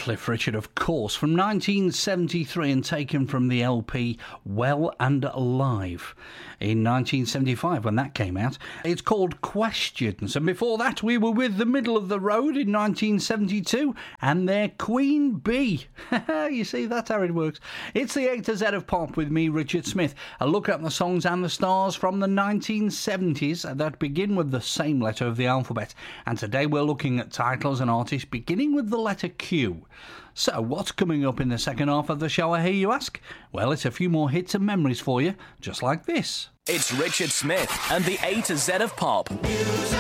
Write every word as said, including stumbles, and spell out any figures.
Cliff Richard, of course, from nineteen seventy-three and taken from the L P Well and Alive in nineteen seventy-five when that came out. It's called Questions, and before that we were with The Middle of the Road in nineteen seventy-two and their Queen Bee. You see, that's how it works. It's the A to Z of Pop with me, Richard Smith. A look at the songs and the stars from the nineteen seventies that begin with the same letter of the alphabet, and today we're looking at titles and artists beginning with the letter Q. So, what's coming up in the second half of the show, I hear you ask? Well, it's a few more hits and memories for you, just like this. It's Richard Smith and the A to Z of Pop. Music.